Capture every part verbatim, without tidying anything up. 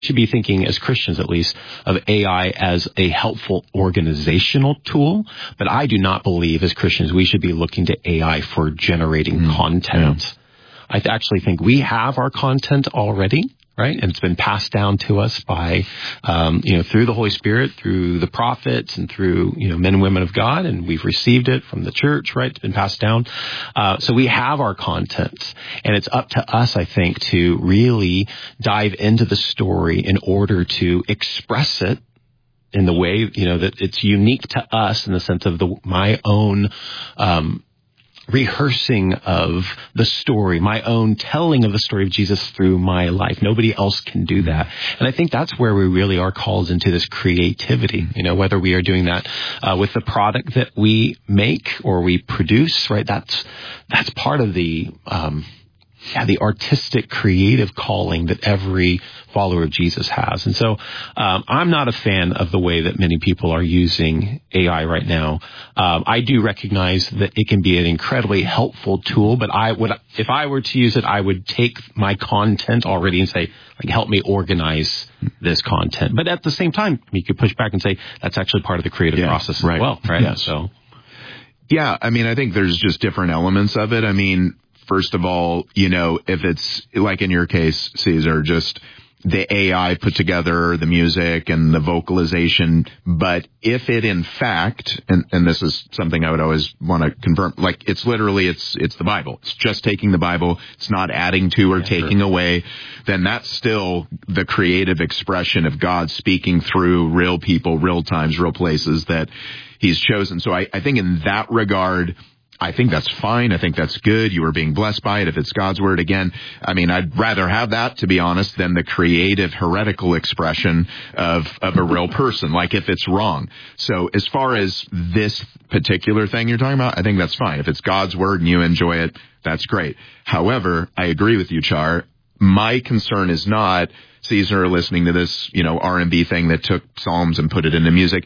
should be thinking, as Christians at least, of A I as a helpful organizational tool. But I do not believe as Christians we should be looking to A I for generating mm, content. Yeah. I th- actually think we have our content already, right? And it's been passed down to us by, um, you know, through the Holy Spirit, through the prophets, and through, you know, men and women of God. And we've received it from the church, right? It's been passed down. Uh, so we have our content. And it's up to us, I think, to really dive into the story in order to express it in the way, you know, that it's unique to us in the sense of the my own um rehearsing of the story, my own telling of the story of Jesus through my life. Nobody else can do that. And I think that's where we really are called into this creativity, you know, whether we are doing that uh, with the product that we make or we produce, right? That's, that's part of the, um, yeah, the artistic, creative calling that every follower of Jesus has. And so um, I'm not a fan of the way that many people are using A I right now. Um, I do recognize that it can be an incredibly helpful tool, but I would, if I were to use it, I would take my content already and say, like, help me organize this content. But at the same time, you could push back and say that's actually part of the creative yeah, process right. as well, right? Yes. So, yeah, I mean, I think there's just different elements of it. I mean, first of all, you know, if it's like in your case, Caesar, just the A I put together the music and the vocalization, but if it in fact, and, and this is something I would always want to confirm, like it's literally, it's, it's the Bible. It's just taking the Bible. It's not adding to or yeah, taking sure. away. Then that's still the creative expression of God speaking through real people, real times, real places that he's chosen. So I, I think in that regard, I think that's fine. I think that's good. You are being blessed by it. If it's God's word, again, I mean, I'd rather have that, to be honest, than the creative, heretical expression of, of a real person, like if it's wrong. So as far as this particular thing you're talking about, I think that's fine. If it's God's word and you enjoy it, that's great. However, I agree with you, Char. My concern is not Caesar listening to this, you know, R and B thing that took Psalms and put it into music.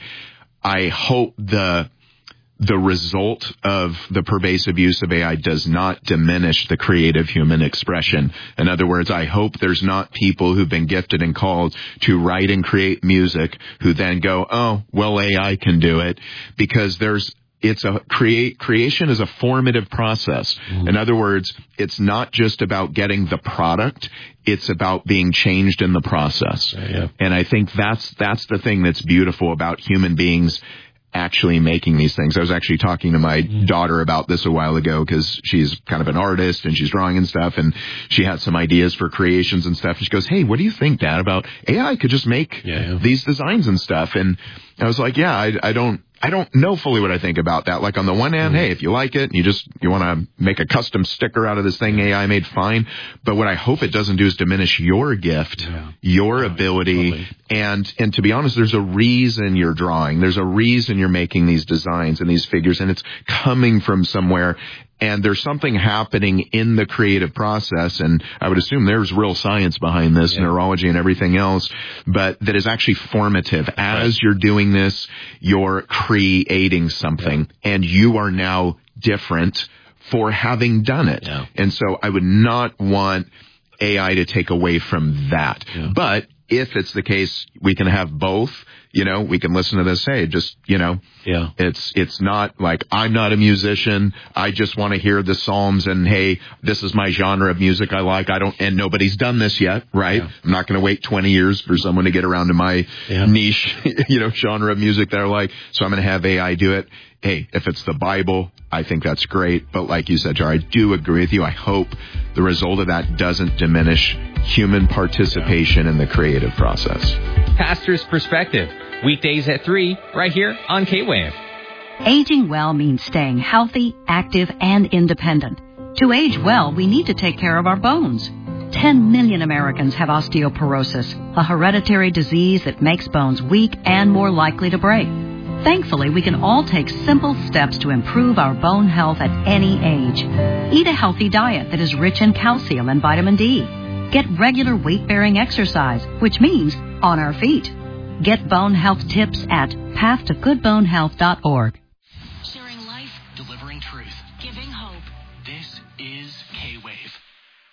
I hope the the result of the pervasive use of A I does not diminish the creative human expression. In other words, I hope there's not people who've been gifted and called to write and create music who then go, oh, well, A I can do it, because there's It's a create creation is a formative process. Mm. In other words, it's not just about getting the product. It's about being changed in the process. Yeah, yeah. And I think that's, that's the thing that's beautiful about human beings actually making these things. I was actually talking to my mm. daughter about this a while ago, because she's kind of an artist and she's drawing and stuff, and she had some ideas for creations and stuff. And she goes, hey, what do you think, Dad, about A I could just make yeah, yeah. these designs and stuff? And I was like, yeah, I, I don't, I don't know fully what I think about that. Like on the one hand, mm. hey, if you like it and you just, you want to make a custom sticker out of this thing A I made, fine. But what I hope it doesn't do is diminish your gift, yeah. your yeah, ability. Totally. And, and to be honest, there's a reason you're drawing. There's a reason you're making these designs and these figures, and it's coming from somewhere. And there's something happening in the creative process, and I would assume there's real science behind this, yeah. neurology and everything else, but that is actually formative. As right. you're doing this, you're creating something, yeah. and you are now different for having done it. Yeah. And so I would not want A I to take away from that. Yeah. But if it's the case, we can have both. You know, we can listen to this. Hey, just, you know, yeah. it's, it's not like I'm not a musician. I just want to hear the Psalms, and hey, this is my genre of music I like. I don't, and nobody's done this yet, right? Yeah. I'm not going to wait twenty years for someone to get around to my yeah. niche, you know, genre of music that I like. So I'm going to have A I do it. Hey, if it's the Bible, I think that's great. But like you said, Jar, I do agree with you. I hope the result of that doesn't diminish human participation in the creative process. Pastor's Perspective, weekdays at three, right here on K-Wave. Aging well means staying healthy, active, and independent. To age well, we need to take care of our bones. Ten million Americans have osteoporosis, a hereditary disease that makes bones weak and more likely to break. Thankfully, we can all take simple steps to improve our bone health at any age. Eat a healthy diet that is rich in calcium and vitamin D. Get regular weight-bearing exercise, which means on our feet. Get bone health tips at path to good bone health dot org.